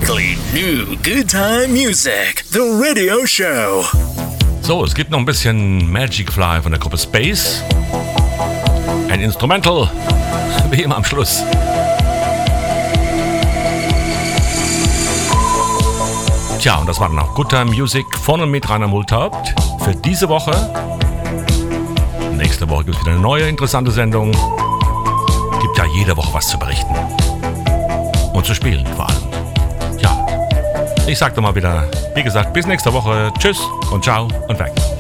Strictly new good time music. The radio show. So, es gibt noch ein bisschen Magic Fly von der Gruppe Space. Ein Instrumental, wie immer am Schluss. Tja, und das war dann auch Good Time Music von und mit Rainer Multhaupt für diese Woche. Nächste Woche gibt es wieder eine neue interessante Sendung. Gibt ja jede Woche was zu berichten. Und zu spielen vor allem. Ja, ich sag doch mal wieder, wie gesagt, bis nächste Woche. Tschüss und ciao und weg.